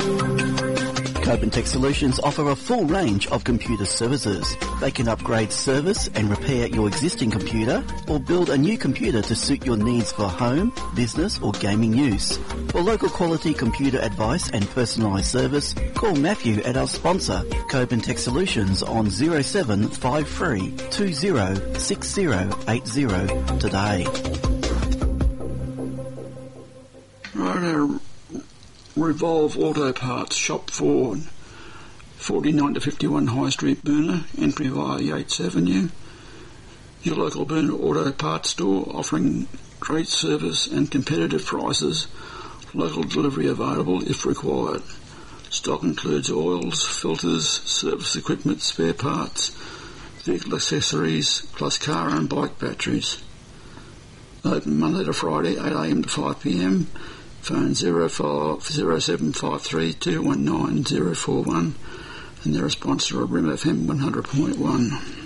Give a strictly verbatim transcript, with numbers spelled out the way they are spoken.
Cobentech Solutions offer a full range of computer services. They can upgrade, service and repair your existing computer or build a new computer to suit your needs for home, business or gaming use. For local quality computer advice and personalised service, call Matthew at our sponsor, Cobentech Solutions on zero seven five three two zero six zero eight zero today. Right, uh, Revolve Auto Parts, Shop four, forty-nine to fifty-one High Street, Burner, entry via Yates Avenue. Your local Burner Auto Parts store offering great service and competitive prices. Local delivery available if required. Stock includes oils, filters, service equipment, spare parts, vehicle accessories, plus car and bike batteries. Open Monday to Friday, eight a m to five p m. Phone zero seven five three two one nine zero four one, and they're a sponsor of R I M F M one hundred point one.